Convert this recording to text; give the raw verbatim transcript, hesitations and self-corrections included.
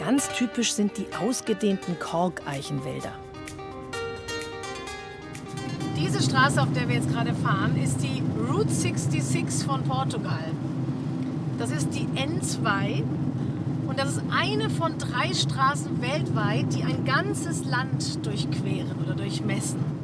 Ganz typisch sind die ausgedehnten Korkeichenwälder. Diese Straße, auf der wir jetzt gerade fahren, ist die Route sechsundsechzig von Portugal. Das ist die N zwei und das ist eine von drei Straßen weltweit, die ein ganzes Land durchqueren oder durchmessen.